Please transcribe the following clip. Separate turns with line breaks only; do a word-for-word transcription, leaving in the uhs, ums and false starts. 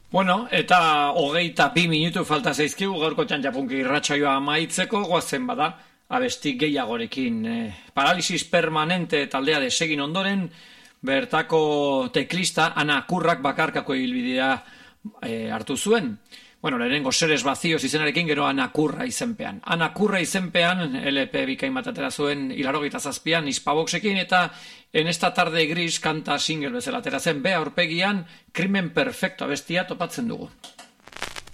Bueno, eta hogeita bi minutu falta zaizkigu gaurko txantxapunki irratsaioa amaitzeko, goazen bada, abesti gehiagorekin. Eh, paralisis permanente taldea desegin ondoren, bertako teklista Ana Kurrak bakarkako ibilbidea eh, hartu zuen. Bueno, lehenengo Seres Vacíos izenarekin, gero Ana Kurra izenpean. Ana Kurra izenpean, L P bikain bat atera zuen hilarogeita zazpian, Hispaboxekin, eta En esta tarde gris kanta single bezala atera zen, be aurpegian Krimen Perfecto abestia topatzen dugu.